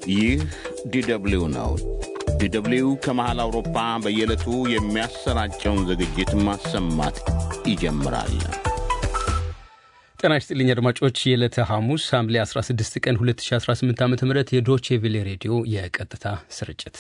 ይህ ዲደብሊው ነው። ዲደብሊው ከመሃል አውሮፓ በየዕለቱ የሚያሰራጨውን ዝግጅት ማሰማት ይጀምራል። ጤና ይስጥልኝ አድማጮች፣ የዕለተ ሐሙስ ሐምሌ 16 ቀን 2018 ዓ.ም የዶቼ ቬለ ሬዲዮ የቀጥታ ስርጭት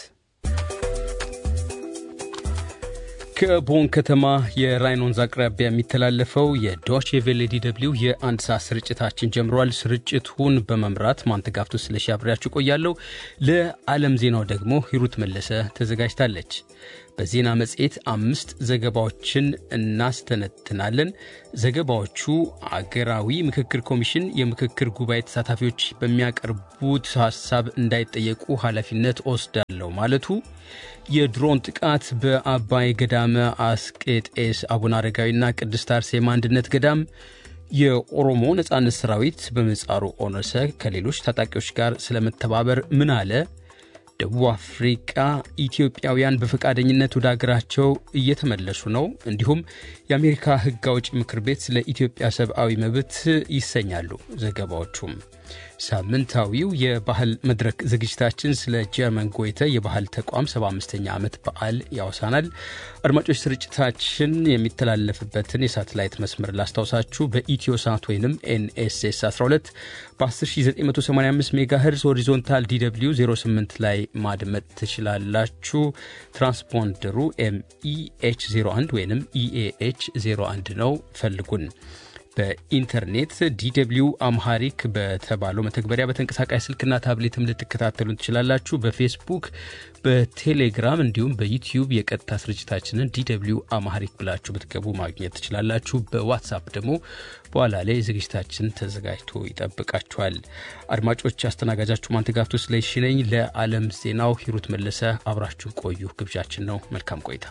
ከቦን ከተማ የራይን ወንዝ አቅራቢያ የሚተላለፈው የዶቼ ቬለ ዲደብሊው የአንድ ሰዓት ስርጭታችን ጀምሯል። ስርጭቱን በመምራት ማንተጋፍቶ ስለሺ አብሬያችሁ ቆያለሁ። ለዓለም ዜናው ደግሞ ሂሩት መለሰ ተዘጋጅታለች። በዜና መጽሔት 5 ዘገባዎችን እናስተነትናለን። ዘገባዎቹ አገራዊ ምክክር ኮሚሽን የምክክር ጉባኤ ተሳታፊዎች በሚያቀርቡት ሐሳብ እንዳይጠየቁ ኃላፊነት ወስዳለሁ ማለቱ፣ የድሮን ጥቃት በአባይ ገዳመ አስቄጤስ አቡነ አረጋዊና ቅድስት አርሴማ አንድነት ገዳም፣ የኦሮሞ ነጻነት ሰራዊት በምህጻሩ ኦነሰ ከሌሎች ታጣቂዎች ጋር ስለመተባበር ምን አለ፣ ደቡብ አፍሪካ ኢትዮጵያውያን በፈቃደኝነት ወደ አገራቸው እየተመለሱ ነው፣ እንዲሁም የአሜሪካ ሕግ አውጪ ምክር ቤት ስለ ኢትዮጵያ ሰብአዊ መብት ይሰኛሉ ዘገባዎቹም። ሳምንታዊው የባህል መድረክ ዝግጅታችን ስለ ጀርመን ጎይተ የባህል ተቋም 75ኛ ዓመት በዓል ያወሳናል። አድማጮች፣ ስርጭታችን የሚተላለፍበትን የሳተላይት መስመር ላስታውሳችሁ። በኢትዮ ሳት ወይንም ኤንኤስኤስ 12 በ10985 ሜጋሄርዝ ሆሪዞንታል ዲደብሊው 08 ላይ ማድመጥ ትችላላችሁ። ትራንስፖንደሩ ኤምኢኤች 01 ወይንም ኢኤኤች 01 ነው። ፈልጉን። በኢንተርኔት ዲደብሊው አምሃሪክ በተባለው መተግበሪያ በተንቀሳቃሽ ስልክና ታብሌትም ልትከታተሉን ትችላላችሁ። በፌስቡክ፣ በቴሌግራም እንዲሁም በዩቲዩብ የቀጥታ ስርጭታችንን ዲደብሊው አምሃሪክ ብላችሁ ብትገቡ ማግኘት ትችላላችሁ። በዋትሳፕ ደግሞ በኋላ ላይ ዝግጅታችን ተዘጋጅቶ ይጠብቃችኋል። አድማጮች፣ አስተናጋጃችሁ ማንተጋፍቶ ስለሺ ነኝ። ለዓለም ዜናው ሂሩት መለሰ አብራችሁ ቆዩ ግብዣችን ነው። መልካም ቆይታ።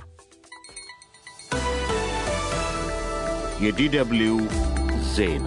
የዲደብሊው ዜና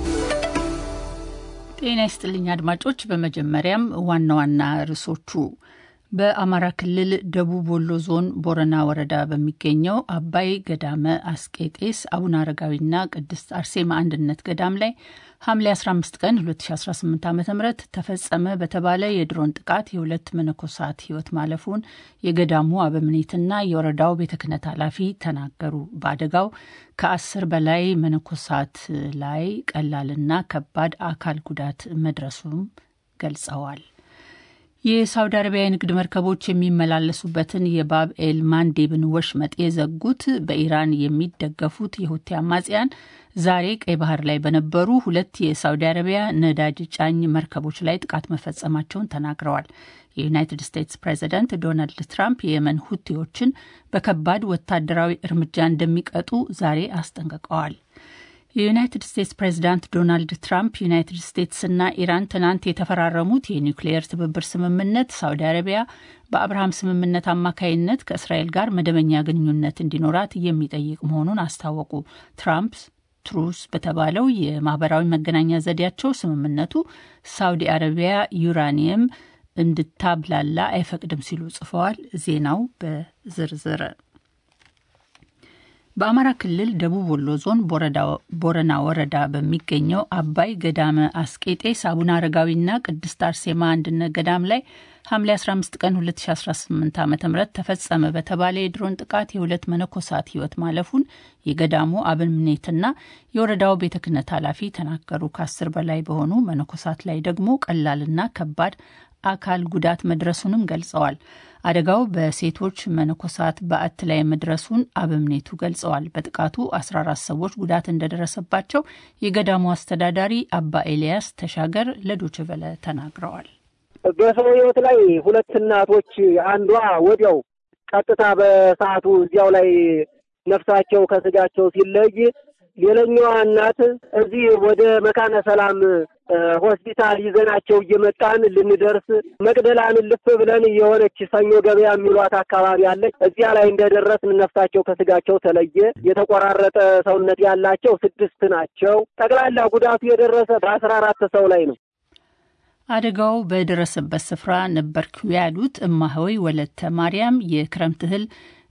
ጤና ይስጥልኝ አድማጮች። በመጀመሪያም ዋና ዋና ርዕሶቹ። በአማራ ክልል ደቡብ ወሎ ዞን ቦረና ወረዳ በሚገኘው አባይ ገዳመ አስቄጤስ አቡነ አረጋዊና ቅድስት አርሴማ አንድነት ገዳም ላይ ሐምሌ 15 ቀን 2018 ዓ.ም ተፈጸመ በተባለ የድሮን ጥቃት የሁለት መነኮሳት ሕይወት ማለፉን የገዳሙ አበምኔትና የወረዳው ቤተ ክህነት ኃላፊ ተናገሩ። በአደጋው ከ10 በላይ መነኮሳት ላይ ቀላልና ከባድ አካል ጉዳት መድረሱም ገልጸዋል። የሳውዲ አረቢያ የንግድ መርከቦች የሚመላለሱበትን የባብ ኤል ማንዴብን ወሽመጥ የዘጉት በኢራን የሚደገፉት የሁቲ አማጽያን ዛሬ ቀይ ባህር ላይ በነበሩ 2 የሳውዲ አረቢያ ነዳጅ ጫኝ መርከቦች ላይ ጥቃት መፈጸማቸውን ተናግረዋል። የዩናይትድ ስቴትስ ፕሬዚዳንት ዶናልድ ትራምፕ የየመን ሁቲዎችን በከባድ ወታደራዊ እርምጃ እንደሚቀጡ ዛሬ አስጠንቅቀዋል። የዩናይትድ ስቴትስ ፕሬዚዳንት ዶናልድ ትራምፕ ዩናይትድ ስቴትስና ኢራን ትናንት የተፈራረሙት የኒውክሌየር ትብብር ስምምነት ሳውዲ አረቢያ በአብርሃም ስምምነት አማካይነት ከእስራኤል ጋር መደበኛ ግንኙነት እንዲኖራት የሚጠይቅ መሆኑን አስታወቁ። ትራምፕ ትሩስ በተባለው የማህበራዊ መገናኛ ዘዴያቸው ስምምነቱ ሳውዲ አረቢያ ዩራኒየም እንድታብላላ አይፈቅድም ሲሉ ጽፈዋል። ዜናው በዝርዝር። በአማራ ክልል ደቡብ ወሎ ዞን ቦረና ወረዳ በሚገኘው አባይ ገዳመ አስቄጤስ አቡነ አረጋዊና ቅድስት አርሴማ አንድነት ገዳም ላይ ሐምሌ 15 ቀን 2018 ዓ.ም ተፈጸመ በተባለ የድሮን ጥቃት የሁለት መነኮሳት ሕይወት ማለፉን የገዳሙ አበምኔትና የወረዳው ቤተ ክህነት ኃላፊ ተናገሩ። ከ10 በላይ በሆኑ መነኮሳት ላይ ደግሞ ቀላልና ከባድ አካል ጉዳት መድረሱንም ገልጸዋል። አደጋው በሴቶች መነኮሳት በዓት ላይ መድረሱን አበምኔቱ ገልጸዋል። በጥቃቱ 14 ሰዎች ጉዳት እንደደረሰባቸው የገዳሙ አስተዳዳሪ አባ ኤልያስ ተሻገር ለዶይቼ ቬለ ተናግረዋል። በሰው ሕይወት ላይ 2 እናቶች አንዷ ወዲያው ቀጥታ በሰዓቱ እዚያው ላይ ነፍሳቸው ከስጋቸው ሲለይ፣ ሌላኛዋ እናት እዚህ ወደ መካነ ሰላም ሆስፒታል ይዘናቸው እየመጣን ልንደርስ መቅደላን ልፍ ብለን የሆነች ሰኞ ገበያ የሚሏት አካባቢ አለች። እዚያ ላይ እንደደረስን ነፍሳቸው ከስጋቸው ተለየ። የተቆራረጠ ሰውነት ያላቸው 6 ናቸው። ጠቅላላ ጉዳቱ የደረሰ በ14 ሰው ላይ ነው። አደጋው በደረሰበት ስፍራ ነበርኩ ያሉት እማሆይ ወለተ ማርያም የክረምት እህል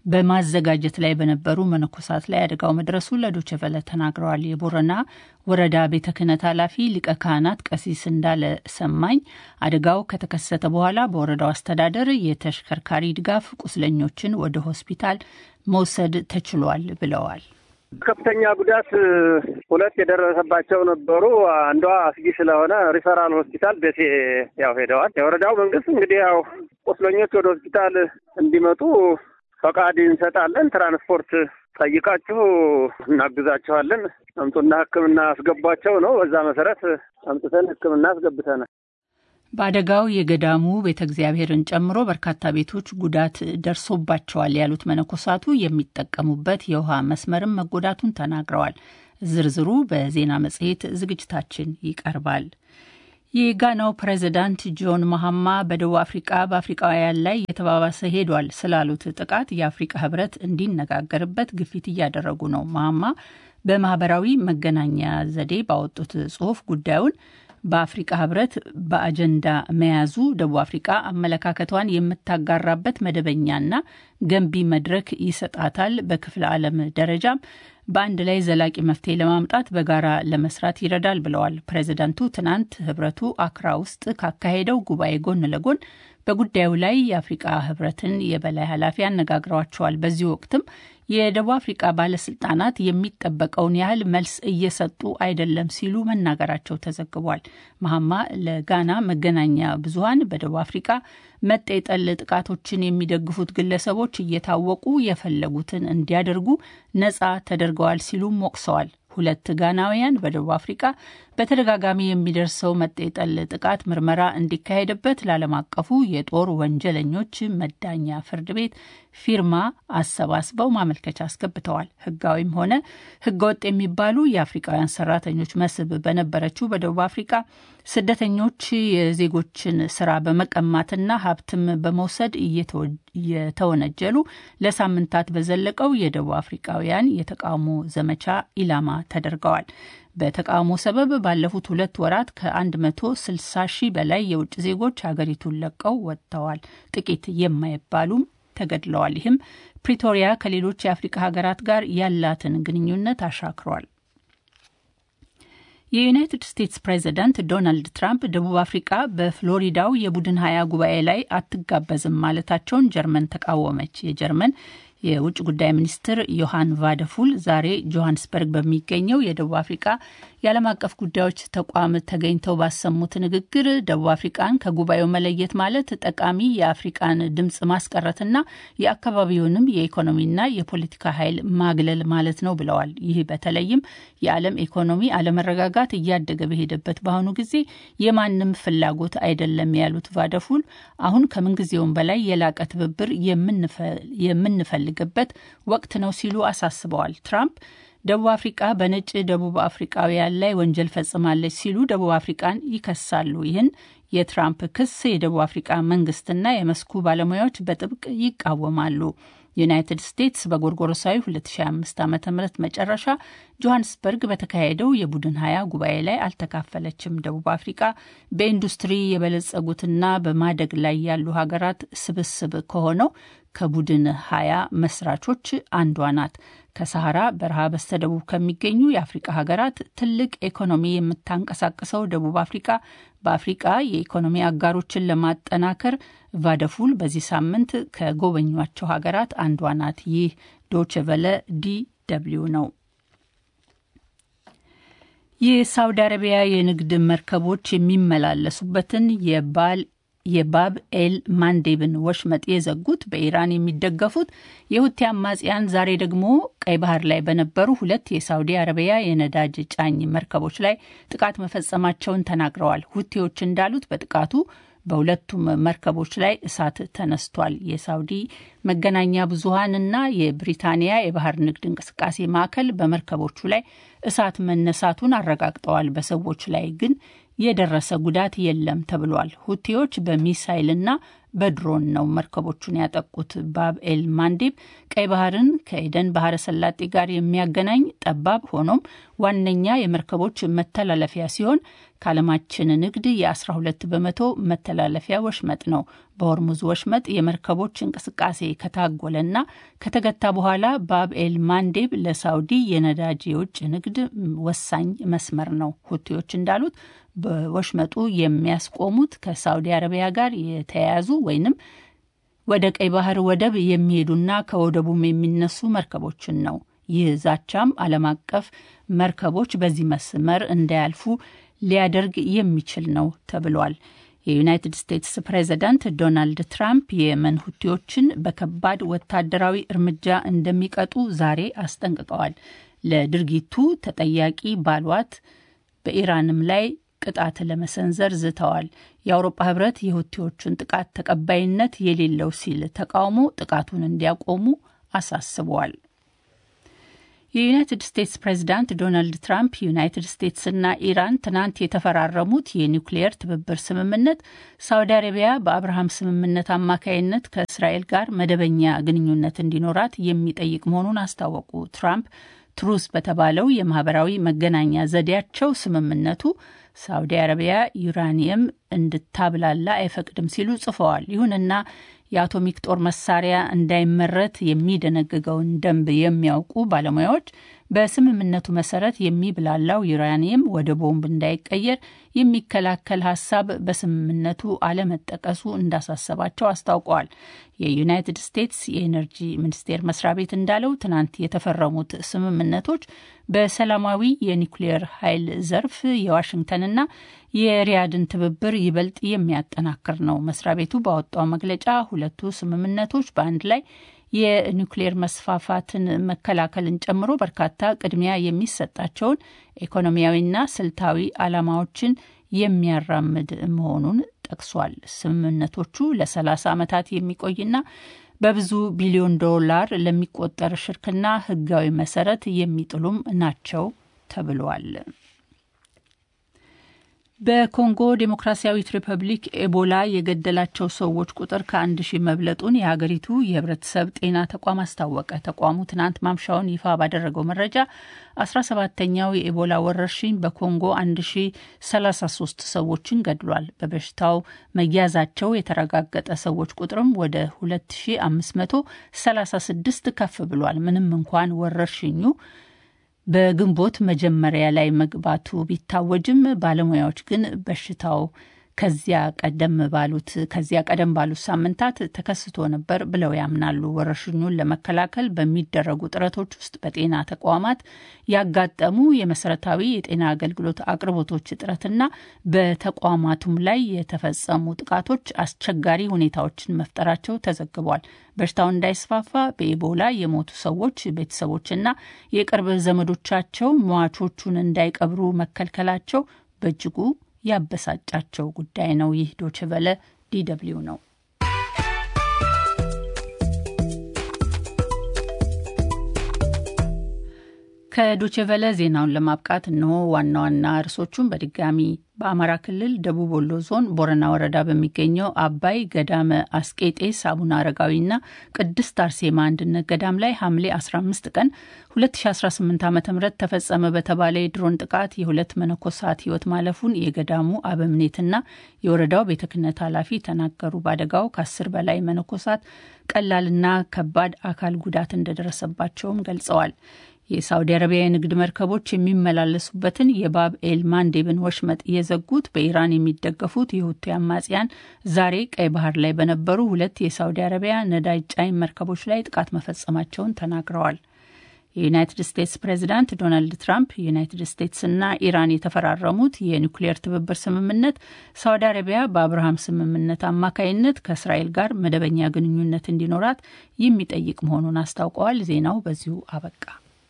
በማዘጋጀት ላይ በነበሩ መነኮሳት ላይ አደጋው መድረሱ ለዶይቼ ቬለ ተናግረዋል። የቦረና ወረዳ ቤተ ክህነት ኃላፊ ሊቀ ካህናት ቀሲስ እንዳለ ሰማኝ አደጋው ከተከሰተ በኋላ በወረዳው አስተዳደር የተሽከርካሪ ድጋፍ ቁስለኞችን ወደ ሆስፒታል መውሰድ ተችሏል ብለዋል። ከፍተኛ ጉዳት ሁለት የደረሰባቸው ነበሩ። አንዷ አስጊ ስለሆነ ሪፈራል ሆስፒታል ደሴ ሄደዋል። የወረዳው መንግስት እንግዲህ ቁስለኞች ወደ ሆስፒታል እንዲመጡ ፈቃድ እንሰጣለን፣ ትራንስፖርት ጠይቃችሁ እናግዛችኋለን፣ አምጡና ሕክምና አስገቧቸው ነው። በዛ መሰረት አምጥተን ሕክምና አስገብተናል። በአደጋው የገዳሙ ቤተ እግዚአብሔርን ጨምሮ በርካታ ቤቶች ጉዳት ደርሶባቸዋል ያሉት መነኮሳቱ የሚጠቀሙበት የውሃ መስመርም መጎዳቱን ተናግረዋል። ዝርዝሩ በዜና መጽሔት ዝግጅታችን ይቀርባል። የጋናው ፕሬዚዳንት ጆን ማሃማ በደቡብ አፍሪቃ በአፍሪቃውያን ላይ የተባባሰ ሄዷል ስላሉት ጥቃት የአፍሪቃ ህብረት እንዲነጋገርበት ግፊት እያደረጉ ነው። ማሃማ በማህበራዊ መገናኛ ዘዴ ባወጡት ጽሑፍ ጉዳዩን በአፍሪቃ ህብረት በአጀንዳ መያዙ ደቡብ አፍሪቃ አመለካከቷን የምታጋራበት መደበኛና ገንቢ መድረክ ይሰጣታል፣ በክፍለ ዓለም ደረጃም በአንድ ላይ ዘላቂ መፍትሄ ለማምጣት በጋራ ለመስራት ይረዳል ብለዋል። ፕሬዚዳንቱ ትናንት ህብረቱ አክራ ውስጥ ካካሄደው ጉባኤ ጎን ለጎን በጉዳዩ ላይ የአፍሪቃ ህብረትን የበላይ ኃላፊ አነጋግረዋቸዋል። በዚህ ወቅትም የደቡብ አፍሪቃ ባለስልጣናት የሚጠበቀውን ያህል መልስ እየሰጡ አይደለም ሲሉ መናገራቸው ተዘግቧል። ማሃማ ለጋና መገናኛ ብዙሃን በደቡብ አፍሪቃ መጤጠል ጥቃቶችን የሚደግፉት ግለሰቦች እየታወቁ የፈለጉትን እንዲያደርጉ ነጻ ተደርገዋል ሲሉም ወቅሰዋል። ሁለት ጋናውያን በደቡብ አፍሪቃ በተደጋጋሚ የሚደርሰው መጤጠል ጥቃት ምርመራ እንዲካሄድበት ለዓለም አቀፉ የጦር ወንጀለኞች መዳኛ ፍርድ ቤት ፊርማ አሰባስበው ማመልከቻ አስገብተዋል። ህጋዊም ሆነ ህገወጥ የሚባሉ የአፍሪካውያን ሰራተኞች መስህብ በነበረችው በደቡብ አፍሪቃ ስደተኞች የዜጎችን ስራ በመቀማትና ሀብትም በመውሰድ እየተወነጀሉ ለሳምንታት በዘለቀው የደቡብ አፍሪካውያን የተቃውሞ ዘመቻ ኢላማ ተደርገዋል። በተቃውሞ ሰበብ ባለፉት 2 ወራት ከ160 ሺህ በላይ የውጭ ዜጎች ሀገሪቱን ለቀው ወጥተዋል። ጥቂት የማይባሉም ተገድለዋል። ይህም ፕሪቶሪያ ከሌሎች የአፍሪካ ሀገራት ጋር ያላትን ግንኙነት አሻክሯል። የዩናይትድ ስቴትስ ፕሬዚዳንት ዶናልድ ትራምፕ ደቡብ አፍሪካ በፍሎሪዳው የቡድን 20 ጉባኤ ላይ አትጋበዝም ማለታቸውን ጀርመን ተቃወመች። የጀርመን የውጭ ጉዳይ ሚኒስትር ዮሐን ቫደፉል ዛሬ ጆሃንስበርግ በሚገኘው የደቡብ አፍሪካ የዓለም አቀፍ ጉዳዮች ተቋም ተገኝተው ባሰሙት ንግግር ደቡብ አፍሪካን ከጉባኤው መለየት ማለት ጠቃሚ የአፍሪካን ድምጽ ማስቀረትና የአካባቢውንም የኢኮኖሚና የፖለቲካ ኃይል ማግለል ማለት ነው ብለዋል። ይህ በተለይም የዓለም ኢኮኖሚ አለመረጋጋት እያደገ በሄደበት በአሁኑ ጊዜ የማንም ፍላጎት አይደለም ያሉት ቫደፉል አሁን ከምንጊዜውም በላይ የላቀ ትብብር የምንፈልግበት ወቅት ነው ሲሉ አሳስበዋል። ትራምፕ ደቡብ አፍሪካ በነጭ ደቡብ አፍሪካውያን ላይ ወንጀል ፈጽማለች ሲሉ ደቡብ አፍሪካን ይከሳሉ። ይህን የትራምፕ ክስ የደቡብ አፍሪካ መንግስትና የመስኩ ባለሙያዎች በጥብቅ ይቃወማሉ። ዩናይትድ ስቴትስ በጎርጎሮሳዊ 2005 ዓ.ም መጨረሻ ጆሃንስበርግ በተካሄደው የቡድን 20 ጉባኤ ላይ አልተካፈለችም። ደቡብ አፍሪካ በኢንዱስትሪ የበለጸጉትና በማደግ ላይ ያሉ ሀገራት ስብስብ ከሆነው ከቡድን 20 መስራቾች አንዷ ናት። ከሰሃራ በረሃ በስተደቡብ ከሚገኙ የአፍሪካ ሀገራት ትልቅ ኢኮኖሚ የምታንቀሳቅሰው ደቡብ አፍሪካ በአፍሪካ የኢኮኖሚ አጋሮችን ለማጠናከር ቫደፉል በዚህ ሳምንት ከጎበኟቸው ሀገራት አንዷ ናት። ይህ ዶይቼ ቬለ DW ነው። የሳውዲ አረቢያ የንግድ መርከቦች የሚመላለሱበትን የባብ ኤል ማንዴብን ወሽመጥ የዘጉት በኢራን የሚደገፉት የሁቲ አማጽያን ዛሬ ደግሞ ቀይ ባህር ላይ በነበሩ 2 የሳውዲ አረቢያ የነዳጅ ጫኝ መርከቦች ላይ ጥቃት መፈጸማቸውን ተናግረዋል። ሁቲዎች እንዳሉት በጥቃቱ በሁለቱም መርከቦች ላይ እሳት ተነስቷል። የሳውዲ መገናኛ ብዙሃንና የብሪታንያ የባህር ንግድ እንቅስቃሴ ማዕከል በመርከቦቹ ላይ እሳት መነሳቱን አረጋግጠዋል። በሰዎች ላይ ግን የደረሰ ጉዳት የለም ተብሏል። ሁቲዎች በሚሳይልና በድሮን ነው መርከቦቹን ያጠቁት። ባብ ኤል ማንዴብ ቀይ ባህርን ከኤደን ባህረ ሰላጤ ጋር የሚያገናኝ ጠባብ ሆኖም ዋነኛ የመርከቦች መተላለፊያ ሲሆን ከዓለማችን ንግድ የ12 በመቶ መተላለፊያ ወሽመጥ ነው። በሆርሙዝ ወሽመጥ የመርከቦች እንቅስቃሴ ከታጎለና ከተገታ በኋላ ባብ ኤል ማንዴብ ለሳውዲ የነዳጅ የውጭ ንግድ ወሳኝ መስመር ነው። ሁቲዎች እንዳሉት በወሽመጡ የሚያስቆሙት ከሳውዲ አረቢያ ጋር የተያያዙ ወይንም ወደ ቀይ ባህር ወደብ የሚሄዱና ከወደቡም የሚነሱ መርከቦችን ነው። ይህ ዛቻም ዓለም አቀፍ መርከቦች በዚህ መስመር እንዳያልፉ ሊያደርግ የሚችል ነው ተብሏል። የዩናይትድ ስቴትስ ፕሬዝዳንት ዶናልድ ትራምፕ የየመን ሁቲዎችን በከባድ ወታደራዊ እርምጃ እንደሚቀጡ ዛሬ አስጠንቅቀዋል። ለድርጊቱ ተጠያቂ ባሏት በኢራንም ላይ ቅጣት ለመሰንዘር ዝተዋል። የአውሮፓ ህብረት የሁቲዎቹን ጥቃት ተቀባይነት የሌለው ሲል ተቃውሞ ጥቃቱን እንዲያቆሙ አሳስበዋል። የዩናይትድ ስቴትስ ፕሬዝዳንት ዶናልድ ትራምፕ ዩናይትድ ስቴትስና ኢራን ትናንት የተፈራረሙት የኒውክሌየር ትብብር ስምምነት ሳውዲ አረቢያ በአብርሃም ስምምነት አማካይነት ከእስራኤል ጋር መደበኛ ግንኙነት እንዲኖራት የሚጠይቅ መሆኑን አስታወቁ። ትራምፕ ትሩስ በተባለው የማህበራዊ መገናኛ ዘዴያቸው ስምምነቱ ሳውዲ አረቢያ ዩራኒየም እንድታብላላ አይፈቅድም ሲሉ ጽፈዋል። ይሁንና የአቶሚክ ጦር መሳሪያ እንዳይመረት የሚደነግገውን ደንብ የሚያውቁ ባለሙያዎች በስምምነቱ መሰረት የሚብላላው ዩራኒየም ወደ ቦምብ እንዳይቀየር የሚከላከል ሀሳብ በስምምነቱ አለመጠቀሱ እንዳሳሰባቸው አስታውቀዋል። የዩናይትድ ስቴትስ የኤነርጂ ሚኒስቴር መስሪያ ቤት እንዳለው ትናንት የተፈረሙት ስምምነቶች በሰላማዊ የኒውክሌር ኃይል ዘርፍ የዋሽንግተንና የሪያድን ትብብር ይበልጥ የሚያጠናክር ነው። መስሪያ ቤቱ ባወጣው መግለጫ ሁለቱ ስምምነቶች በአንድ ላይ የኒውክሌር መስፋፋትን መከላከልን ጨምሮ በርካታ ቅድሚያ የሚሰጣቸውን ኢኮኖሚያዊና ስልታዊ ዓላማዎችን የሚያራምድ መሆኑን ጠቅሷል። ስምምነቶቹ ለ30 ዓመታት የሚቆይና በብዙ ቢሊዮን ዶላር ለሚቆጠር ሽርክና ህጋዊ መሰረት የሚጥሉም ናቸው ተብሏል። በኮንጎ ዴሞክራሲያዊት ሪፐብሊክ ኤቦላ የገደላቸው ሰዎች ቁጥር ከ1000 መብለጡን የሀገሪቱ የህብረተሰብ ጤና ተቋም አስታወቀ። ተቋሙ ትናንት ማምሻውን ይፋ ባደረገው መረጃ 17ኛው የኤቦላ ወረርሽኝ በኮንጎ 1033 ሰዎችን ገድሏል። በበሽታው መያዛቸው የተረጋገጠ ሰዎች ቁጥርም ወደ 2536 ከፍ ብሏል። ምንም እንኳን ወረርሽኙ በግንቦት መጀመሪያ ላይ መግባቱ ቢታወጅም ባለሙያዎች ግን በሽታው ከዚያ ቀደም ባሉት ሳምንታት ተከስቶ ነበር ብለው ያምናሉ። ወረርሽኙን ለመከላከል በሚደረጉ ጥረቶች ውስጥ በጤና ተቋማት ያጋጠሙ የመሰረታዊ የጤና አገልግሎት አቅርቦቶች እጥረትና በተቋማቱም ላይ የተፈጸሙ ጥቃቶች አስቸጋሪ ሁኔታዎችን መፍጠራቸው ተዘግቧል። በሽታው እንዳይስፋፋ በኢቦላ የሞቱ ሰዎች ቤተሰቦችና የቅርብ ዘመዶቻቸው ሟቾቹን እንዳይቀብሩ መከልከላቸው በእጅጉ ያበሳጫቸው ጉዳይ ነው። ይህ ዶይቼ ቬለ ዲደብሊው ነው። ከዶይቼ ቬለ ዜናውን ለማብቃት እነሆ ዋና ዋና ርዕሶቹን በድጋሚ። በአማራ ክልል ደቡብ ወሎ ዞን ቦረና ወረዳ በሚገኘው አባይ ገዳመ አስቄጤስ አቡነ አረጋዊና ቅድስት አርሴማ አንድነት ገዳም ላይ ሐምሌ 15 ቀን 2018 ዓ.ም ተፈጸመ በተባለ የድሮን ጥቃት የሁለት መነኮሳት ሕይወት ማለፉን የገዳሙ አበምኔትና የወረዳው ቤተ ክህነት ኃላፊ ተናገሩ። በአደጋው ከ10 በላይ መነኮሳት ቀላልና ከባድ አካል ጉዳት እንደደረሰባቸውም ገልጸዋል። የሳውዲ አረቢያ የንግድ መርከቦች የሚመላለሱበትን የባብ ኤል ማንዴብን ወሽመጥ የዘጉት በኢራን የሚደገፉት የሁቲ አማጽያን ዛሬ ቀይ ባህር ላይ በነበሩ 2 የሳውዲ አረቢያ ነዳጅ ጫኝ መርከቦች ላይ ጥቃት መፈጸማቸውን ተናግረዋል። የዩናይትድ ስቴትስ ፕሬዝዳንት ዶናልድ ትራምፕ ዩናይትድ ስቴትስና ኢራን የተፈራረሙት የኒውክሌር ትብብር ስምምነት ሳውዲ አረቢያ በአብርሃም ስምምነት አማካይነት ከእስራኤል ጋር መደበኛ ግንኙነት እንዲኖራት የሚጠይቅ መሆኑን አስታውቀዋል። ዜናው በዚሁ አበቃ።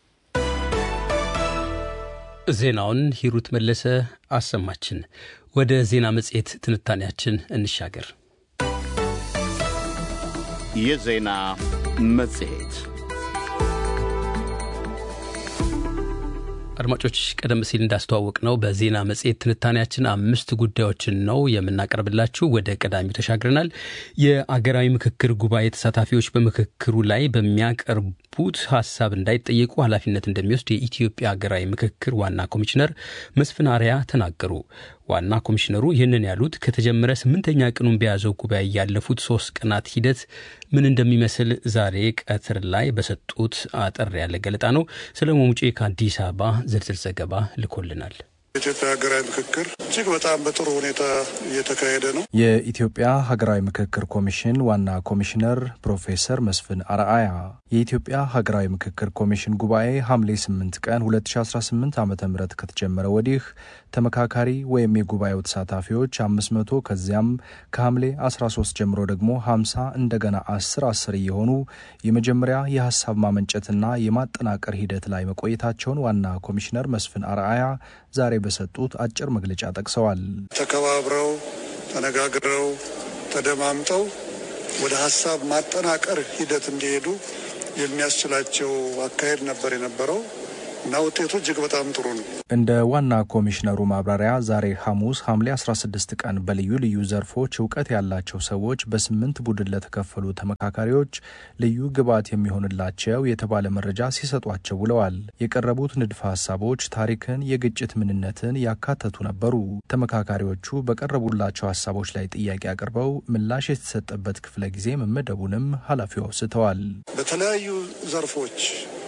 ዜናውን ሂሩት መለሰ አሰማችን። ወደ ዜና መጽሔት ትንታኔያችን እንሻገር። የዜና መጽሔት አድማጮች፣ ቀደም ሲል እንዳስተዋወቅ ነው በዜና መጽሔት ትንታኔያችን 5 ጉዳዮችን ነው የምናቀርብላችሁ። ወደ ቀዳሚው ተሻግረናል። የአገራዊ ምክክር ጉባኤ ተሳታፊዎች በምክክሩ ላይ በሚያቀርቡት ሀሳብ እንዳይጠየቁ ኃላፊነት እንደሚወስድ የኢትዮጵያ አገራዊ ምክክር ዋና ኮሚሽነር መስፍን አርአያ ተናገሩ። ዋና ኮሚሽነሩ ይህንን ያሉት ከተጀመረ 8ኛ ቀኑን በያዘው ጉባኤ ያለፉት 3 ቀናት ሂደት ምን እንደሚመስል ዛሬ ቀትር ላይ በሰጡት አጠር ያለ ገለጣ ነው። ሰለሞን ሙጬ ከአዲስ አበባ ዝርዝር ዘገባ ልኮልናል። የኢትዮጵያ ሀገራዊ ምክክር እጅግ በጣም በጥሩ ሁኔታ እየተካሄደ ነው። የኢትዮጵያ ሀገራዊ ምክክር ኮሚሽን ዋና ኮሚሽነር ፕሮፌሰር መስፍን አርአያ የኢትዮጵያ ሀገራዊ ምክክር ኮሚሽን ጉባኤ ሐምሌ 8 ቀን 2018 ዓ.ም ከተጀመረ ወዲህ ተመካካሪ ወይም የጉባኤው ተሳታፊዎች 500 ከዚያም ከሐምሌ 13 ጀምሮ ደግሞ 50 እንደገና 10 እየሆኑ የመጀመሪያ የሐሳብ ማመንጨትና የማጠናቀር ሂደት ላይ መቆየታቸውን ዋና ኮሚሽነር መስፍን አርአያ ዛሬ በሰጡት አጭር መግለጫ ጠቅሰዋል። ተከባብረው ተነጋግረው ተደማምጠው ወደ ሐሳብ ማጠናቀር ሂደት እንዲሄዱ የሚያስችላቸው አካሄድ ነበር የነበረው እና ውጤቱ እጅግ በጣም ጥሩ ነው። እንደ ዋና ኮሚሽነሩ ማብራሪያ ዛሬ ሐሙስ ሐምሌ 16 ቀን በልዩ ልዩ ዘርፎች ዕውቀት ያላቸው ሰዎች በ8 ቡድን ለተከፈሉ ተመካካሪዎች ልዩ ግብዓት የሚሆንላቸው የተባለ መረጃ ሲሰጧቸው ውለዋል። የቀረቡት ንድፈ ሐሳቦች ታሪክን፣ የግጭት ምንነትን ያካተቱ ነበሩ። ተመካካሪዎቹ በቀረቡላቸው ሐሳቦች ላይ ጥያቄ አቅርበው ምላሽ የተሰጠበት ክፍለ ጊዜ መመደቡንም ኃላፊው አውስተዋል። በተለያዩ ዘርፎች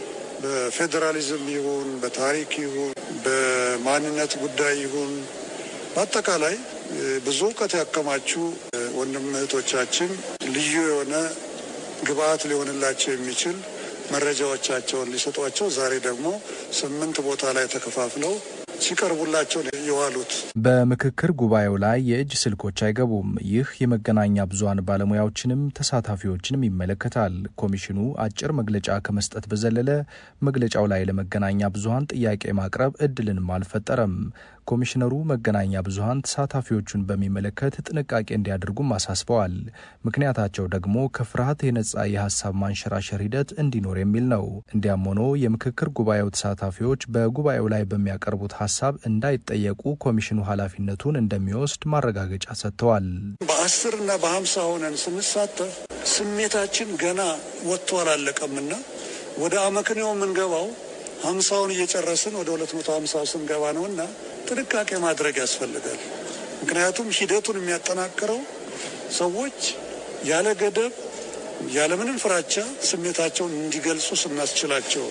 በፌዴራሊዝም ይሁን በታሪክ ይሁን በማንነት ጉዳይ ይሁን በአጠቃላይ ብዙ ዕውቀት ያከማቹ ወንድም እህቶቻችን ልዩ የሆነ ግብዓት ሊሆንላቸው የሚችል መረጃዎቻቸውን ሊሰጧቸው ዛሬ ደግሞ 8 ቦታ ላይ ተከፋፍለው ሲቀርቡላቸው የዋሉት። በምክክር ጉባኤው ላይ የእጅ ስልኮች አይገቡም። ይህ የመገናኛ ብዙሃን ባለሙያዎችንም ተሳታፊዎችንም ይመለከታል። ኮሚሽኑ አጭር መግለጫ ከመስጠት በዘለለ መግለጫው ላይ ለመገናኛ ብዙሃን ጥያቄ ማቅረብ እድልንም አልፈጠረም። ኮሚሽነሩ መገናኛ ብዙሃን ተሳታፊዎቹን በሚመለከት ጥንቃቄ እንዲያደርጉም አሳስበዋል። ምክንያታቸው ደግሞ ከፍርሃት የነጻ የሐሳብ ማንሸራሸር ሂደት እንዲኖር የሚል ነው። እንዲያም ሆኖ የምክክር ጉባኤው ተሳታፊዎች በጉባኤው ላይ በሚያቀርቡት ሐሳብ እንዳይጠየቁ ኮሚሽኑ ኃላፊነቱን እንደሚወስድ ማረጋገጫ ሰጥተዋል። በ10 እና በ50 ሆነን ስንሳተፍ ስሜታችን ገና ወጥቶ አላለቀምና ወደ አመክንዮ የምንገባው 50ውን እየጨረስን ወደ 250 ስንገባ ነውና ጥንቃቄ ማድረግ ያስፈልጋል። ምክንያቱም ሂደቱን የሚያጠናክረው ሰዎች ያለ ገደብ ያለ ምንም ፍራቻ ስሜታቸውን እንዲገልጹ ስናስችላቸው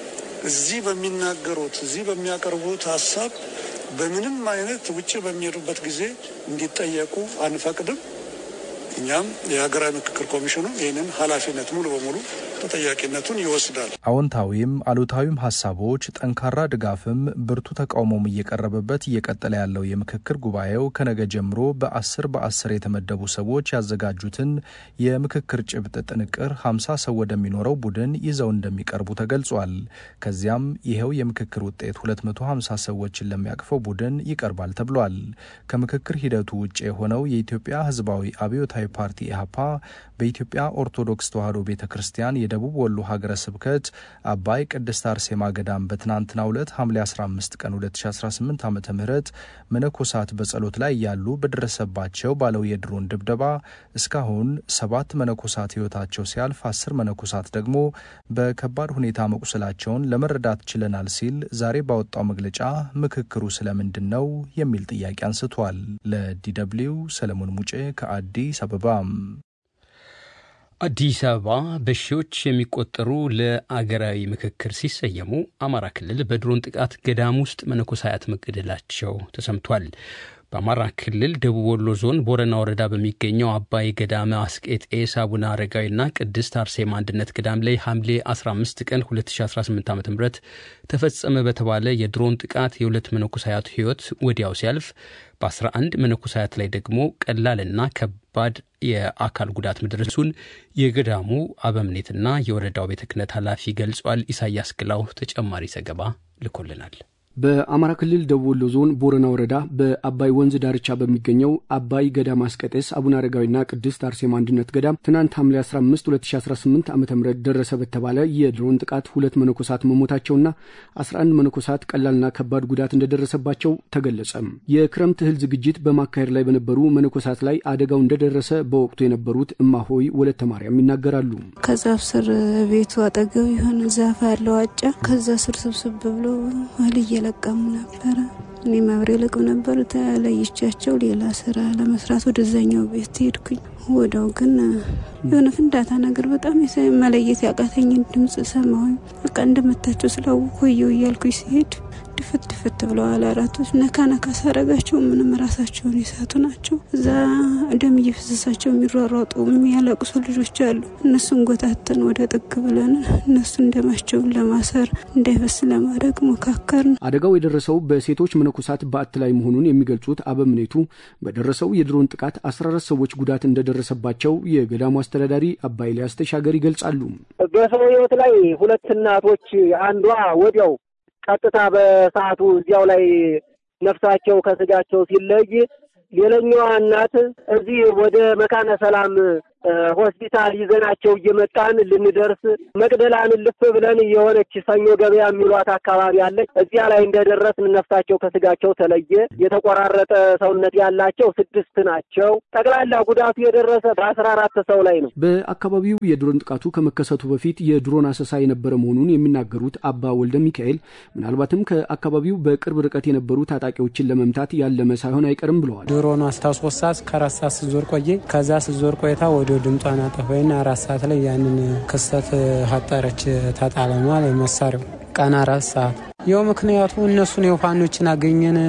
እዚህ በሚናገሩት እዚህ በሚያቀርቡት ሐሳብ በምንም አይነት ውጭ በሚሄዱበት ጊዜ እንዲጠየቁ አንፈቅድም። እኛም የሀገራዊ ምክክር ኮሚሽኑ ይህንን ኃላፊነት ሙሉ በሙሉ ተጠያቂነቱን ይወስዳል። አዎንታዊም አሉታዊም ሐሳቦች ጠንካራ ድጋፍም ብርቱ ተቃውሞም እየቀረበበት እየቀጠለ ያለው የምክክር ጉባኤው ከነገ ጀምሮ በ10 የተመደቡ ሰዎች ያዘጋጁትን የምክክር ጭብጥ ጥንቅር 50 ሰው ወደሚኖረው ቡድን ይዘው እንደሚቀርቡ ተገልጿል። ከዚያም ይሄው የምክክር ውጤት 250 ሰዎችን ለሚያቅፈው ቡድን ይቀርባል ተብሏል። ከምክክር ሂደቱ ውጭ የሆነው የኢትዮጵያ ሕዝባዊ አብዮታዊ ፓርቲ ኢህአፓ በኢትዮጵያ ኦርቶዶክስ ተዋሕዶ ቤተክርስቲያን የደቡብ ወሎ ሀገረ ስብከት አባይ ቅድስት አርሴማ ገዳም በትናንትናው ዕለት ሐምሌ 15 ቀን 2018 ዓ.ም መነኮሳት በጸሎት ላይ ያሉ በደረሰባቸው ባለው የድሮን ድብደባ እስካሁን 7 መነኮሳት ሕይወታቸው ሲያልፍ 10 መነኮሳት ደግሞ በከባድ ሁኔታ መቁሰላቸውን ለመረዳት ችለናል ሲል ዛሬ ባወጣው መግለጫ ምክክሩ ስለምንድን ነው የሚል ጥያቄ አንስቷል። ለዲደብሊው ሰለሞን ሙጬ ከአዲስ አበባ። አዲስ አበባ በሺዎች የሚቆጠሩ ለአገራዊ ምክክር ሲሰየሙ አማራ ክልል በድሮን ጥቃት ገዳም ውስጥ መነኮሳያት መገደላቸው ተሰምቷል። በአማራ ክልል ደቡብ ወሎ ዞን ቦረና ወረዳ በሚገኘው አባይ ገዳመ አስቄጤስ አቡነ አረጋዊና ቅድስት አርሴማ አንድነት ገዳም ላይ ሐምሌ 15 ቀን 2018 ዓ.ም ተፈጸመ በተባለ የድሮን ጥቃት የ2 መነኮሳያት ሕይወት ወዲያው ሲያልፍ በ11 መነኮሳያት ላይ ደግሞ ቀላልና ከባድ የአካል ጉዳት መድረሱን የገዳሙ አበምኔትና የወረዳው ቤተ ክህነት ኃላፊ ገልጿል። ኢሳያስ ግላው ተጨማሪ ዘገባ ልኮልናል። በአማራ ክልል ደቡብ ወሎ ዞን ቦረና ወረዳ በአባይ ወንዝ ዳርቻ በሚገኘው አባይ ገዳም አስቄጤስ አቡነ አረጋዊና ቅድስት አርሴማ አንድነት ገዳም ትናንት ሐምሌ 15 2018 ዓ.ም ደረሰ በተባለ የድሮን ጥቃት 2 መነኮሳት መሞታቸውና 11 መነኮሳት ቀላልና ከባድ ጉዳት እንደደረሰባቸው ተገለጸ። የክረምት እህል ዝግጅት በማካሄድ ላይ በነበሩ መነኮሳት ላይ አደጋው እንደደረሰ በወቅቱ የነበሩት እማሆይ ወለተ ማርያም ይናገራሉ። ከዛፍ ስር ቤቱ አጠገብ የሆነ ዛፍ ያለው አጫ ከዛ ስር ስብስብ ብሎ እህል አለቀም ነበር። እኔ ማብሬ ለቀው ነበር ተለይቻቸው ሌላ ስራ ለመስራት ወደዛኛው ቤት ሄድኩኝ። ወዳው ግን የሆነ ፍንዳታ ነገር በጣም መለየት ያቃተኝ ድምጽ ሰማሁኝ። በቃ እንደመታቸው ስላወኩኝ እያልኩኝ ሲሄድ ድፍት ብለዋል። አራቶች ነካ ሳረጋቸው ምንም ራሳቸውን ይሳቱ ናቸው። እዛ ደም እየፈሰሳቸው የሚሯሯጡ የሚያለቅሱ ልጆች አሉ። እነሱን ጎታተን ወደ ጥግ ብለን እነሱን ደማቸውን ለማሰር እንዳይፈስ ለማድረግ ሞካከርን። አደጋው የደረሰው በሴቶች መነኮሳት በአት ላይ መሆኑን የሚገልጹት አበምኔቱ በደረሰው የድሮን ጥቃት 14 ሰዎች ጉዳት እንደደረሰባቸው የገዳሙ አስተዳዳሪ አባ ኤልያስ ተሻገር ይገልጻሉ። በሰው ህይወት ላይ 2 እናቶች አንዷ ወዲያው ቀጥታ በሰዓቱ እዚያው ላይ ነፍሳቸው ከስጋቸው ሲለይ ሌላኛዋ እናት እዚህ ወደ መካነ ሰላም ሆስፒታል ይዘናቸው እየመጣን ልንደርስ መቅደላን ልፍ ብለን የሆነች ሰኞ ገበያ የሚሏት አካባቢ አለች። እዚያ ላይ እንደደረስን ነፍሳቸው ከስጋቸው ተለየ። የተቆራረጠ ሰውነት ያላቸው 6 ናቸው። ጠቅላላ ጉዳቱ የደረሰ በ14 ሰው ላይ ነው። በአካባቢው የድሮን ጥቃቱ ከመከሰቱ በፊት የድሮን አሰሳ የነበረ መሆኑን የሚናገሩት አባ ወልደ ሚካኤል ምናልባትም ከአካባቢው በቅርብ ርቀት የነበሩ ታጣቂዎችን ለመምታት ያለመ ሳይሆን አይቀርም ብለዋል። ድሮኑ አስታውሶሳስ ከራሳ ስዞር ቆየ። ከዛ ስዞር ቆይታ ወደ ድምጧን አጠፋይና 4 ሰዓት ላይ ያንን ክስተት ሀጠረች ታጣለማል መሳሪያው ቀን 4 ሰዓት የው ምክንያቱ እነሱን የፋኖችን አገኘን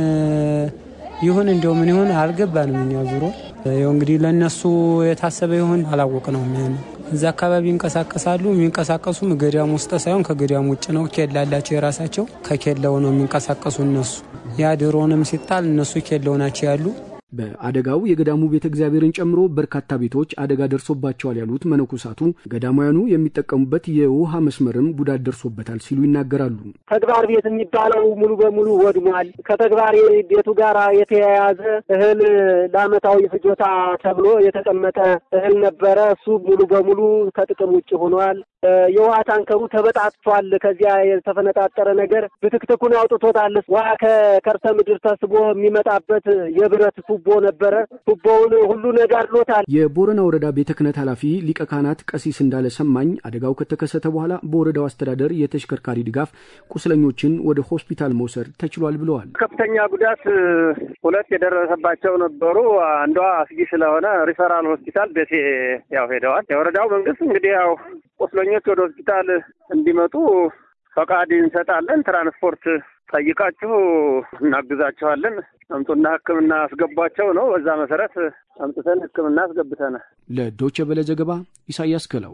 ይሁን እንደው ምን ይሁን አልገባንም። እኛ ዙሮ የው እንግዲህ ለነሱ የታሰበ ይሁን አላወቅነው። ምን እዛ አካባቢ እንቀሳቀሳሉ። የሚንቀሳቀሱ ገዳም ውስጥ ሳይሆን ከገዳም ውጭ ነው። ኬላላቸው የራሳቸው ከኬላው ነው የሚንቀሳቀሱ እነሱ። ያ ድሮንም ሲጣል እነሱ ኬላው ናቸው ያሉ። በአደጋው የገዳሙ ቤተ እግዚአብሔርን ጨምሮ በርካታ ቤቶች አደጋ ደርሶባቸዋል ያሉት መነኮሳቱ ገዳማውያኑ የሚጠቀሙበት የውሃ መስመርም ጉዳት ደርሶበታል ሲሉ ይናገራሉ። ተግባር ቤት የሚባለው ሙሉ በሙሉ ወድሟል። ከተግባር ቤቱ ጋር የተያያዘ እህል ለዓመታዊ ፍጆታ ተብሎ የተቀመጠ እህል ነበረ። እሱ ሙሉ በሙሉ ከጥቅም ውጭ ሆኗል። የውሃ ታንከሩ ተበጣጥቷል። ከዚያ የተፈነጣጠረ ነገር ብትክትኩን አውጥቶታል። ውሃ ከከርሰ ምድር ተስቦ የሚመጣበት የብረት ቱቦ ነበረ። ቱቦውን ሁሉ ነገር ሎታል። የቦረና ወረዳ ቤተ ክህነት ኃላፊ ሊቀ ካህናት ቀሲስ እንዳለ ሰማኝ አደጋው ከተከሰተ በኋላ በወረዳው አስተዳደር የተሽከርካሪ ድጋፍ ቁስለኞችን ወደ ሆስፒታል መውሰድ ተችሏል ብለዋል። ከፍተኛ ጉዳት 2 የደረሰባቸው ነበሩ። አንዷ አስጊ ስለሆነ ሪፈራል ሆስፒታል ደሴ ያው ሄደዋል። የወረዳው መንግስት እንግዲህ ያው ቁስለኞች ወደ ሆስፒታል እንዲመጡ ፈቃድ እንሰጣለን። ትራንስፖርት ጠይቃችሁ እናግዛቸዋለን። አምጡና ሕክምና አስገቧቸው ነው። በዛ መሰረት አምጥተን ሕክምና አስገብተናል። ለዶቼ ቬለ ዘገባ ኢሳያስ ከለው።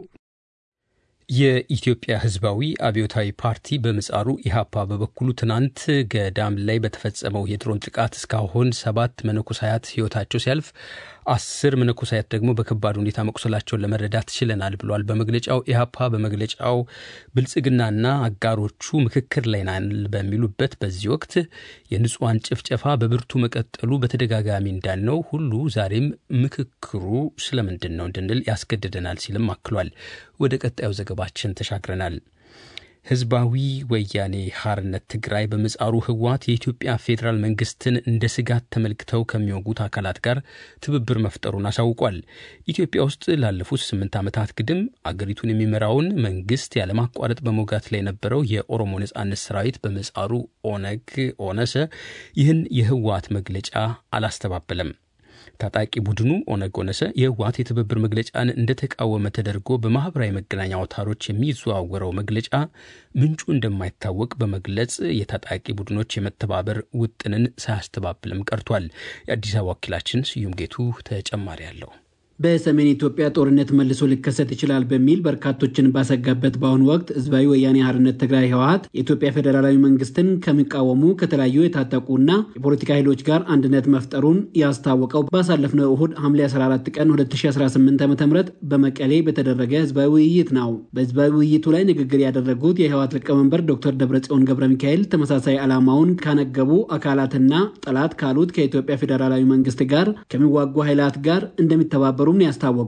የኢትዮጵያ ሕዝባዊ አብዮታዊ ፓርቲ በምጻሩ ኢሃፓ በበኩሉ ትናንት ገዳም ላይ በተፈጸመው የድሮን ጥቃት እስካሁን 7 መነኮሳያት ሕይወታቸው ሲያልፍ 10 መነኮሳያት ደግሞ በከባድ ሁኔታ መቁሰላቸውን ለመረዳት ችለናል ብሏል። በመግለጫው ኢሃፓ በመግለጫው ብልጽግናና አጋሮቹ ምክክር ላይ ናል በሚሉበት በዚህ ወቅት የንጹሃን ጭፍጨፋ በብርቱ መቀጠሉ በተደጋጋሚ እንዳልነው ሁሉ ዛሬም ምክክሩ ስለምንድን ነው እንድንል ያስገድደናል ሲልም አክሏል። ወደ ቀጣዩ ዘገባችን ተሻግረናል። ህዝባዊ ወያኔ ሓርነት ትግራይ በምጻሩ ህወሓት የኢትዮጵያ ፌዴራል መንግስትን እንደ ስጋት ተመልክተው ከሚወጉት አካላት ጋር ትብብር መፍጠሩን አሳውቋል። ኢትዮጵያ ውስጥ ላለፉት 8 ዓመታት ግድም አገሪቱን የሚመራውን መንግስት ያለማቋረጥ በመውጋት ላይ የነበረው የኦሮሞ ነጻነት ሰራዊት በምጻሩ ኦነሰ ይህን የህወሓት መግለጫ አላስተባበለም። ታጣቂ ቡድኑ ኦነሰ የህወሓት የትብብር መግለጫን እንደተቃወመ ተደርጎ በማህበራዊ መገናኛ አውታሮች የሚዘዋወረው መግለጫ ምንጩ እንደማይታወቅ በመግለጽ የታጣቂ ቡድኖች የመተባበር ውጥንን ሳያስተባብልም ቀርቷል። የአዲስ አበባ ወኪላችን ስዩም ጌቱ ተጨማሪ አለው። በሰሜን ኢትዮጵያ ጦርነት መልሶ ሊከሰት ይችላል በሚል በርካቶችን ባሰጋበት በአሁኑ ወቅት ህዝባዊ ወያኔ ሓርነት ትግራይ ህወሓት የኢትዮጵያ ፌዴራላዊ መንግስትን ከሚቃወሙ ከተለያዩ የታጠቁና የፖለቲካ ኃይሎች ጋር አንድነት መፍጠሩን ያስታወቀው ባሳለፍነው እሁድ ሐምሌ 14 ቀን 2018 ዓ.ም በመቀሌ በተደረገ ህዝባዊ ውይይት ነው። በህዝባዊ ውይይቱ ላይ ንግግር ያደረጉት የህወሓት ሊቀመንበር ዶክተር ደብረጽዮን ገብረ ሚካኤል ተመሳሳይ ዓላማውን ካነገቡ አካላትና ጠላት ካሉት ከኢትዮጵያ ፌዴራላዊ መንግስት ጋር ከሚዋጉ ኃይላት ጋር እንደሚተባበሩ ያስታወቁት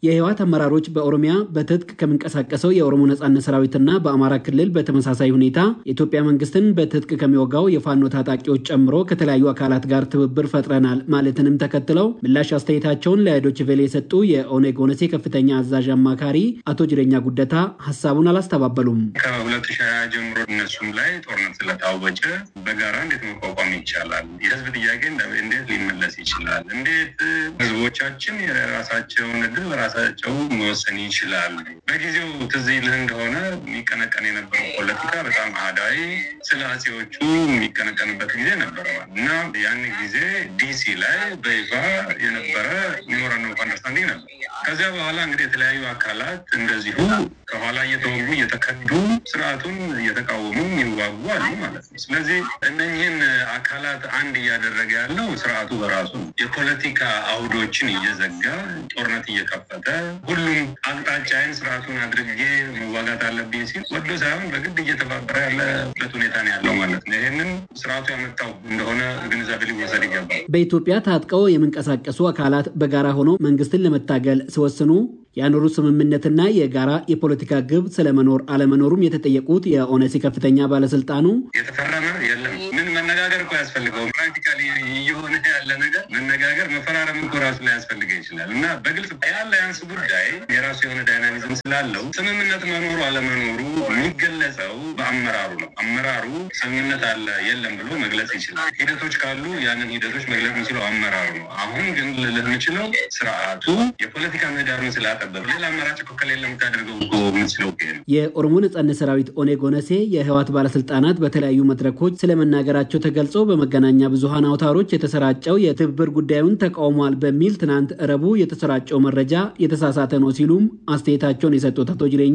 የህወሓት አመራሮች በኦሮሚያ በትጥቅ ከሚንቀሳቀሰው የኦሮሞ ነጻነት ሰራዊትና በአማራ ክልል በተመሳሳይ ሁኔታ የኢትዮጵያ መንግስትን በትጥቅ ከሚወጋው የፋኖ ታጣቂዎች ጨምሮ ከተለያዩ አካላት ጋር ትብብር ፈጥረናል ማለትንም ተከትለው ምላሽ አስተያየታቸውን ለዶይቼ ቬለ የሰጡ የኦነግ ኦነሴ ከፍተኛ አዛዥ አማካሪ አቶ ጅሬኛ ጉደታ ሀሳቡን አላስተባበሉም። ከ2020 ጀምሮ እነሱም ላይ ጦርነት ስለታወጀ በጋራ እንዴት መቋቋም ይቻላል? የህዝብ ጥያቄ እንዴት ሊመለስ ይችላል? እንዴት ህዝቦቻችን የራሳቸውን እድል በራሳቸው መወሰን ይችላል? በጊዜው ትዝ ይልህ እንደሆነ የሚቀነቀን የነበረው ፖለቲካ በጣም አህዳዊ ስለ አጼዎቹ የሚቀነቀንበት ጊዜ ነበረ እና ያን ጊዜ ዲሲ ላይ በይፋ የነበረ ሜሞራንደም ኦፍ አንደርስታንዲንግ ነበር። ከዚያ በኋላ እንግዲህ የተለያዩ አካላት እንደዚሁ ከኋላ እየተወጉ እየተከዱ ስርዓቱን እየተቃወሙ ይዋጉ አሉ ማለት ነው። ስለዚህ እነኚህን አካላት አንድ እያደረገ ያለው ስርዓቱ በራሱ የፖለቲካ አውዶችን እየዘጋ ጦርነት እየከፈተ ሁሉም አቅጣጫዬን ስርዓቱን አድርጌ መዋጋት አለብኝ ሲል ወዶ ሳይሆን በግድ እየተባበረ ያለበት ሁኔታ ነው ያለው ማለት ነው። ይህንን ስርዓቱ ያመጣው እንደሆነ ግንዛቤ ሊወሰድ ይገባል። በኢትዮጵያ ታጥቀው የሚንቀሳቀሱ አካላት በጋራ ሆነው መንግስትን ለመታገል ሲወስኑ ያኖሩ ስምምነትና የጋራ የፖለቲካ ግብ ስለመኖር አለመኖሩም የተጠየቁት የኦነሲ ከፍተኛ ባለስልጣኑ የተፈረመ የለም ምን መነጋገር እኮ ያስፈልገው ፕራክቲካሊ እየሆነ ያለ ነገር መነጋገር መፈራረም እኮ ራሱ ላይ ያስፈልገው ይችላል እና በግልጽ ያለ ያንስ ጉዳይ የራሱ የሆነ ዳይናሚዝም ስላለው ስምምነት መኖሩ አለመኖሩ የሚገለጸው በአመራሩ ነው። አመራሩ ስምምነት አለ የለም ብሎ መግለጽ ይችላል። ሂደቶች ካሉ ያንን ሂደቶች መግለጽ የሚችለው አመራሩ ነው። አሁን ግን ልልህ የምችለው ስርዓቱ የፖለቲካ ምህዳሩን ስላጠበበ ሌላ አማራጭ እኮ ከሌለ የምታደርገው እኮ የምችለው ነው። የኦሮሞ ነጻነት ሰራዊት ኦነግ ኦነሴ የህወሓት ባለስልጣናት በተለያዩ መድረኮች ስለመናገራቸው ተገልጾ በመገናኛ ብዙሃን አውታሮች የተሰራጨው የትብብር ጉዳዩን ተቃውሟል በሚል ትናንት ረቡዕ የተሰራጨው መረጃ የተሳሳተ ነው ሲሉም አስተያየታቸውን የሰጡት አቶ ጅሬኛ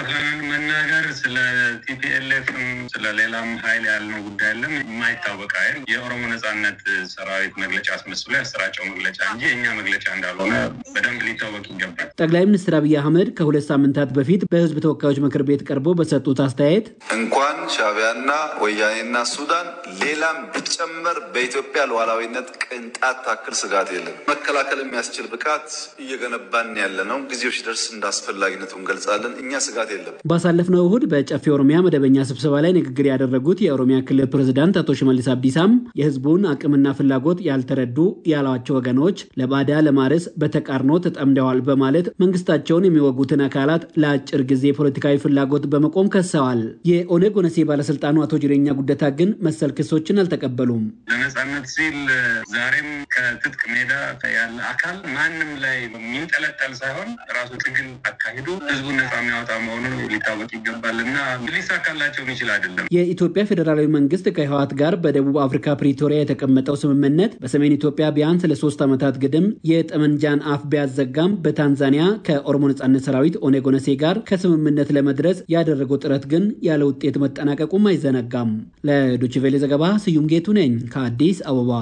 መናገር ስለ ቲፒኤልኤፍ ስለ ሌላም ኃይል ያልነው ጉዳይ የለም የማይታወቅ ኃይል የኦሮሞ ነጻነት ሰራዊት መግለጫ አስመስሎ ያሰራጨው መግለጫ እንጂ የእኛ መግለጫ እንዳልሆነ በደንብ ሊታወቅ ይገባል። ጠቅላይ ሚኒስትር አብይ አህመድ ከ2 ሳምንታት በፊት በህዝብ ተወካዮች ምክር ቤት ቀርበው በሰጡት አስተያየት እንኳን ሻዕቢያና ወያኔና ሱዳን ሌላም ቢጨመር በኢትዮጵያ ሉዓላዊነት ቅንጣት ታክል ስጋት የለም። መከላከል የሚያስችል ብቃት እየገነባን ያለ ነው። ጊዜው ሲደርስ እንዳስፈላጊነቱ እንገልጻለን። እኛ ስጋት የለም። ባሳለፍነው እሁድ በጨፌ ኦሮሚያ መደበኛ ስብሰባ ላይ ንግግር ያደረጉት የኦሮሚያ ክልል ፕሬዝዳንት አቶ ሽመልስ አብዲሳም የህዝቡን አቅምና ፍላጎት ያልተረዱ ያሏቸው ወገኖች ለባዳ ለማረስ በተቃርኖ ተጠምደዋል በማለት መንግስታቸውን የሚወጉትን አካላት ለአጭር ጊዜ ፖለቲካዊ ፍላጎት በመቆም ከሰዋል። የኦነግ ኦነሴ ባለስልጣኑ አቶ ጅሬኛ ጉደታ ግን መሰል ክሶችን አልተቀበሉም። ለነጻነት ሲል ዛሬም ከትጥቅ ሜዳ ያለ አካል ማንም ላይ የሚንጠለጠል ሳይሆን ራሱ ትግል አካሂዶ ህዝቡን ነጻ የሚያወጣ መሆኑን ሊታወቅ ይገባልና ሊሳካላቸው የሚችል አይደለም። የኢትዮጵያ ፌዴራላዊ መንግስት ከህወሓት ጋር በደቡብ አፍሪካ ፕሪቶሪያ የተቀመጠው ስምምነት በሰሜን ኢትዮጵያ ቢያንስ ለ3 ዓመታት ግድም የጠመንጃን አፍ ቢያዘጋም በታንዛኒያ ከኦሮሞ ነጻነት ሰራዊት ኦነግ ኦነሴ ጋር ከስምምነት ለመድረስ ያደረገው ጥረት ግን ያለ ውጤት መጠናቀቁም አይዘነጋም። ለዶይቼ ቬለ ዘገባ ስዩም ጌቱ ነኝ ከአዲስ አበባ።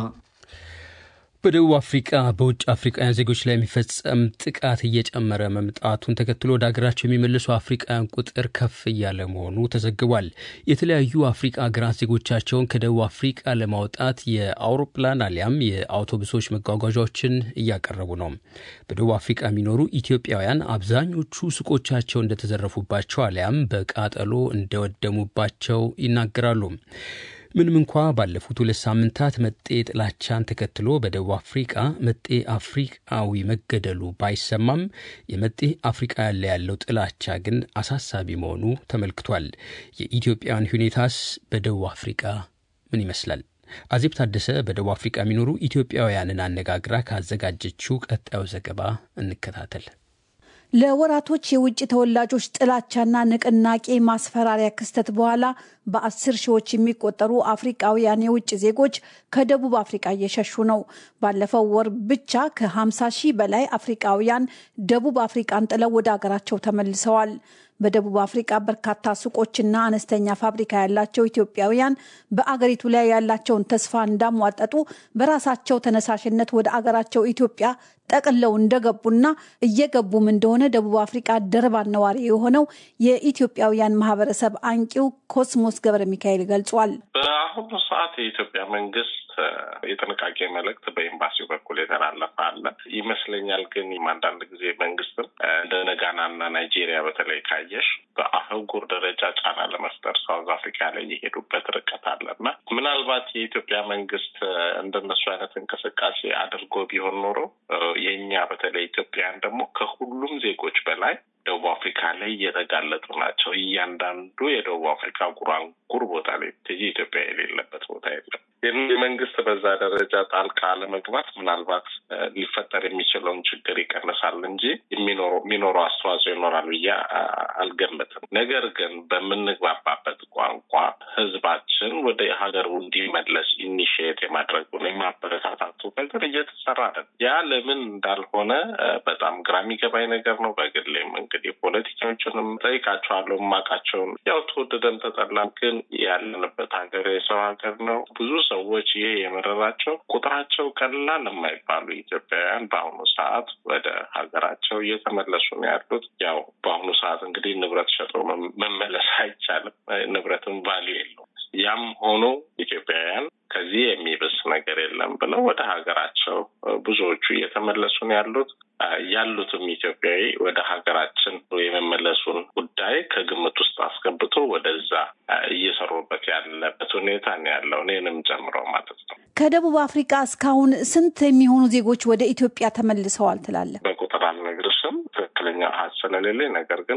በደቡብ አፍሪካ በውጭ አፍሪካውያን ዜጎች ላይ የሚፈጸም ጥቃት እየጨመረ መምጣቱን ተከትሎ ወደ ሀገራቸው የሚመለሱ አፍሪካውያን ቁጥር ከፍ እያለ መሆኑ ተዘግቧል። የተለያዩ አፍሪካ ሀገራት ዜጎቻቸውን ከደቡብ አፍሪካ ለማውጣት የአውሮፕላን አሊያም የአውቶቡሶች መጓጓዣዎችን እያቀረቡ ነው። በደቡብ አፍሪካ የሚኖሩ ኢትዮጵያውያን አብዛኞቹ ሱቆቻቸው እንደተዘረፉባቸው አሊያም በቃጠሎ እንደወደሙባቸው ይናገራሉ። ምንም እንኳ ባለፉት 2 ሳምንታት መጤ ጥላቻን ተከትሎ በደቡብ አፍሪካ መጤ አፍሪካዊ መገደሉ ባይሰማም የመጤ አፍሪካ ያለው ጥላቻ ግን አሳሳቢ መሆኑ ተመልክቷል። የኢትዮጵያውያን ሁኔታስ በደቡብ አፍሪካ ምን ይመስላል? አዜብ ታደሰ በደቡብ አፍሪካ የሚኖሩ ኢትዮጵያውያንን አነጋግራ ካዘጋጀችው ቀጣዩ ዘገባ እንከታተል። ለወራቶች የውጭ ተወላጆች ጥላቻና ንቅናቄ ማስፈራሪያ ክስተት በኋላ በ10 ሺዎች የሚቆጠሩ አፍሪካውያን የውጭ ዜጎች ከደቡብ አፍሪካ እየሸሹ ነው። ባለፈው ወር ብቻ ከ50 ሺህ በላይ አፍሪካውያን ደቡብ አፍሪካን ጥለው ወደ ሀገራቸው ተመልሰዋል። በደቡብ አፍሪካ በርካታ ሱቆችና አነስተኛ ፋብሪካ ያላቸው ኢትዮጵያውያን በአገሪቱ ላይ ያላቸውን ተስፋ እንዳሟጠጡ በራሳቸው ተነሳሽነት ወደ አገራቸው ኢትዮጵያ ጠቅለው እንደገቡና እየገቡም እንደሆነ ደቡብ አፍሪካ ደርባን ነዋሪ የሆነው የኢትዮጵያውያን ማህበረሰብ አንቂው ኮስሞስ ገብረ ሚካኤል ገልጿል። በአሁኑ ሰዓት የኢትዮጵያ መንግስት የጥንቃቄ መልእክት በኤምባሲው በኩል የተላለፈ አለ። ይመስለኛል። ግን አንዳንድ ጊዜ መንግስትም እንደ ጋናና ናይጄሪያ በተለይ ካየሽ በአህጉር ደረጃ ጫና ለመፍጠር ሳውዝ አፍሪካ ላይ የሄዱበት ርቀት አለና ምናልባት የኢትዮጵያ መንግስት እንደነሱ አይነት እንቅስቃሴ አድርጎ ቢሆን ኖሮ የኛ በተለይ ኢትዮጵያን ደግሞ ከሁሉም ዜጎች በላይ ደቡብ አፍሪካ ላይ የተጋለጡ ናቸው። እያንዳንዱ የደቡብ አፍሪካ ጉራንጉር ቦታ ላይ ኢትዮጵያ የሌለበት ቦታ የለም። የመንግስት በዛ ደረጃ ጣልቃ ለመግባት ምናልባት ሊፈጠር የሚችለውን ችግር ይቀንሳል እንጂ የሚኖረው አስተዋጽኦ ይኖራል ብዬ አልገምትም። ነገር ግን በምንግባባበት ቋንቋ ህዝባችን ወደ ሀገሩ እንዲመለስ ኢኒሺየት የማድረጉን የማበረታታቱ ነገር እየተሰራ ነው። ያ ለምን እንዳልሆነ በጣም ግራ የሚገባኝ ነገር ነው። በግሌም እንግዲህ ፖለቲከኞችንም ጠይቃቸዋለሁ። የማውቃቸውን ያው ተወደደም ተጠላም ግን ያለንበት ሀገር የሰው ሀገር ነው። ብዙ ሰዎች ይሄ የመረራቸው ቁጥራቸው ቀላል የማይባሉ ኢትዮጵያውያን በአሁኑ ሰዓት ወደ ሀገራቸው እየተመለሱ ነው ያሉት። ያው በአሁኑ ሰዓት እንግዲህ ንብረት ሸጦ መመለስ አይቻልም። ንብረትም ቫልዩ የለውም። ያም ሆኖ ኢትዮጵያውያን ከዚህ የሚብስ ነገር የለም ብለው ወደ ሀገራቸው ብዙዎቹ እየተመለሱ ነው ያሉትም ኢትዮጵያዊ ወደ ሀገራችን የመመለሱን ጉዳይ ከግምት ውስጥ አስገብቶ ወደዛ እየሰሩበት ያለበት ሁኔታ ነው ያለው፣ እኔንም ጨምሮ ማለት ነው። ከደቡብ አፍሪካ እስካሁን ስንት የሚሆኑ ዜጎች ወደ ኢትዮጵያ ተመልሰዋል ትላለህ? በቁጥር አልነግርሽም፣ ትክክለኛ ሀሳብ ስለሌለኝ። ነገር ግን